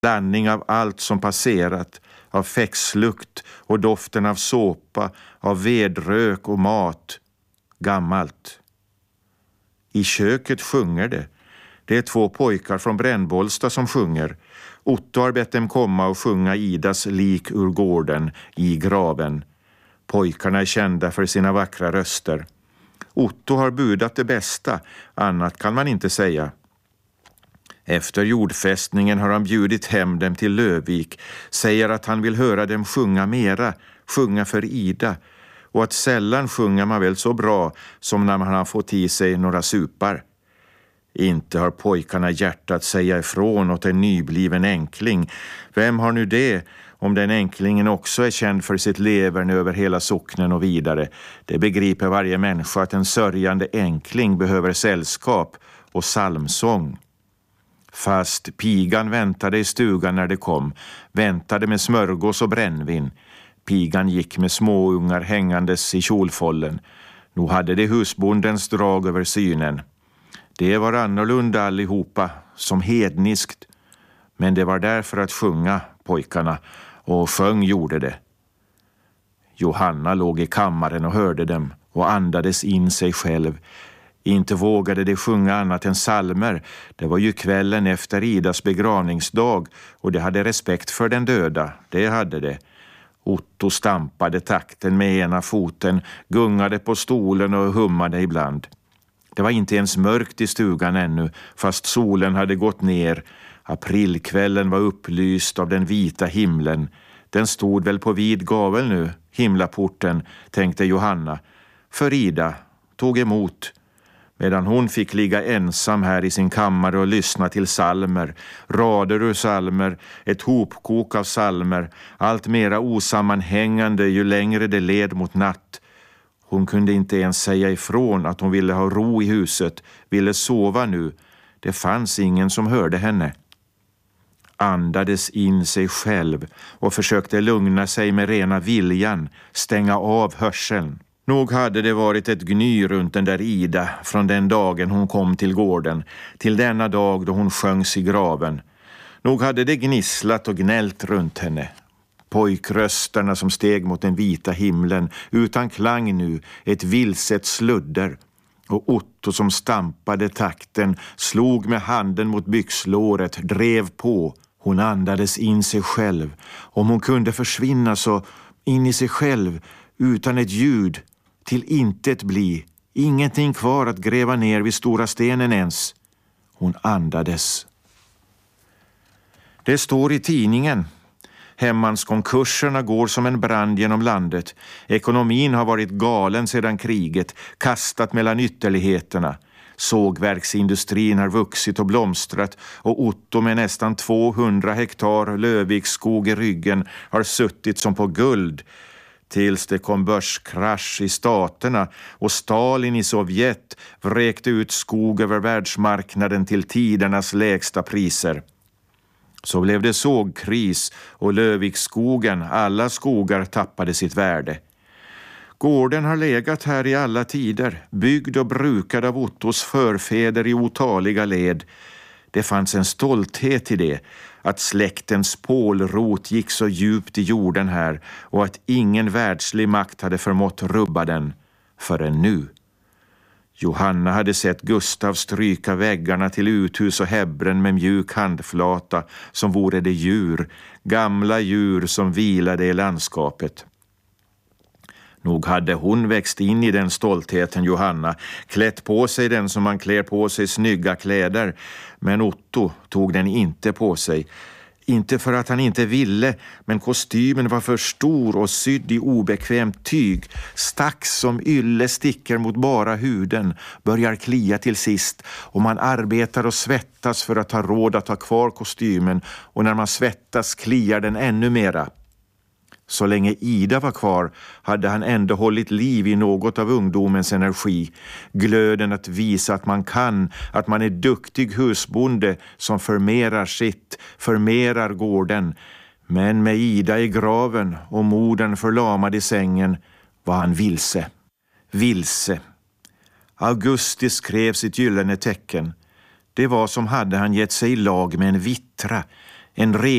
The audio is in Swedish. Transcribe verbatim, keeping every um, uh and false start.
Blandning av allt som passerat, av fäxlukt och doften av såpa, av vedrök och mat. Gammalt. I köket sjunger det. Det är två pojkar från Brännbollsta som sjunger. Otto har bett dem komma och sjunga Idas lik ur gården i graven. Pojkarna är kända för sina vackra röster. Otto har budat det bästa, annat kan man inte säga. Efter jordfästningen har han bjudit hem dem till Lövvik, säger att han vill höra dem sjunga mera, sjunga för Ida, och att sällan sjunger man väl så bra som när man har fått i sig några supar. Inte har pojkarna hjärtat säga ifrån åt en nybliven enkling. Vem har nu det, om den enklingen också är känd för sitt levern över hela socknen och vidare? Det begriper varje människa att en sörjande enkling behöver sällskap och psalmsång. Fast pigan väntade i stugan när det kom, väntade med smörgås och brännvin. Pigan gick med småungar hängandes i kjolfållen. Nu hade det husbondens drag över synen. Det var annorlunda allihopa, som hedniskt. Men det var därför att sjunga, pojkarna, och sjöng gjorde det. Johanna låg i kammaren och hörde dem och andades in sig själv. Inte vågade de sjunga annat än salmer. Det var ju kvällen efter Idas begravningsdag och de hade respekt för den döda. Det hade det. Otto stampade takten med ena foten, gungade på stolen och hummade ibland. Det var inte ens mörkt i stugan ännu, fast solen hade gått ner. Aprilkvällen var upplyst av den vita himlen. Den stod väl på vid gavel nu, himlaporten, tänkte Johanna. För Ida tog emot, medan hon fick ligga ensam här i sin kammare och lyssna till salmer, rader ur salmer, ett hopkok av salmer, allt mera osammanhängande ju längre det led mot natt. Hon kunde inte ens säga ifrån att hon ville ha ro i huset, ville sova nu. Det fanns ingen som hörde henne. Andades in sig själv och försökte lugna sig med rena viljan, stänga av hörseln. Nog hade det varit ett gny runt den där Ida från den dagen hon kom till gården, till denna dag då hon sjöngs i graven. Nog hade det gnisslat och gnällt runt henne. Pojkrösterna som steg mot den vita himlen, utan klang nu, ett vilset sludder. Och Otto som stampade takten, slog med handen mot byxlåret, drev på. Hon andades in sig själv. Om hon kunde försvinna så in i sig själv, utan ett ljud, till intet bli. Ingenting kvar att gräva ner vid stora stenen ens. Hon andades. Det står i tidningen. Hemmanskonkurserna går som en brand genom landet. Ekonomin har varit galen sedan kriget, kastat mellan ytterligheterna. Sågverksindustrin har vuxit och blomstrat och Otto med nästan tvåhundra hektar Lövviksskog i ryggen har suttit som på guld. Tills det kom börskrasch i staterna och Stalin i Sovjet vräkte ut skog över världsmarknaden till tidernas lägsta priser. Så blev det sågkris och Lövviksskogen, alla skogar tappade sitt värde. Gården har legat här i alla tider, byggd och brukad av Ottos förfäder i otaliga led. Det fanns en stolthet i det, att släktens pålrot gick så djupt i jorden här och att ingen världslig makt hade förmått rubba den förrän nu. Johanna hade sett Gustav stryka väggarna till uthus och häbbren med mjuk handflata som vore det djur, gamla djur som vilade i landskapet. Nog hade hon växt in i den stoltheten, Johanna, klätt på sig den som man klär på sig snygga kläder, men Otto tog den inte på sig. Inte för att han inte ville, men kostymen var för stor och sydd i obekvämt tyg. Stack som ylle sticker mot bara huden, börjar klia till sist och man arbetar och svettas för att ha råd att ha kvar kostymen och när man svettas kliar den ännu mera. Så länge Ida var kvar hade han ändå hållit liv i något av ungdomens energi. Glöden att visa att man kan, att man är duktig husbonde som förmerar sitt, förmerar gården. Men med Ida i graven och modern förlamad i sängen var han vilse. Vilse. Augusti skrev sitt gyllene tecken. Det var som hade han gett sig i lag med en vittra. En